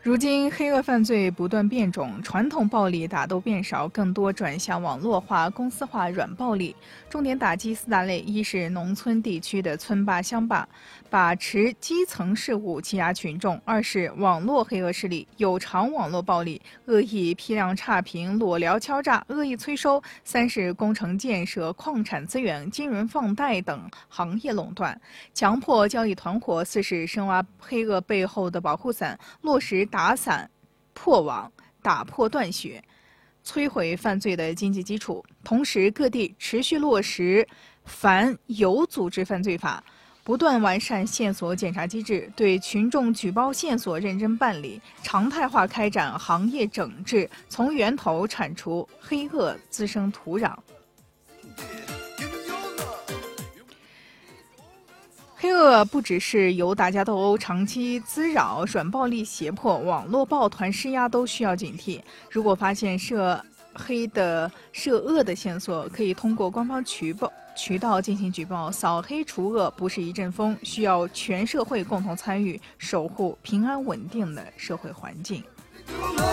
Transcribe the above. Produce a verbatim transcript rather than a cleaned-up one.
如今黑恶犯罪不断变种，传统暴力打斗变少，更多转向网络化、公司化软暴力。重点打击四大类：一是农村地区的村霸、乡霸，把持基层事务，欺压群众；二是网络黑恶势力，有偿网络暴力，恶意批量差评、裸聊敲诈、恶意催收；三是工程建设、矿产资源、金融放贷等行业垄断，强迫交易团伙；四是深挖黑恶背后的保护伞，落实打散、破网、打破断血，摧毁犯罪的经济基础。同时，各地持续落实反有组织犯罪法，不断完善线索检查机制，对群众举报线索认真办理，常态化开展行业整治，从源头铲除黑恶滋生土壤。黑恶不只是由打架斗殴、长期滋扰、软暴力胁迫、网络抱团施压都需要警惕。如果发现涉黑的、涉恶的线索，可以通过官方渠报渠道进行举报。扫黑除恶不是一阵风，需要全社会共同参与，守护平安稳定的社会环境。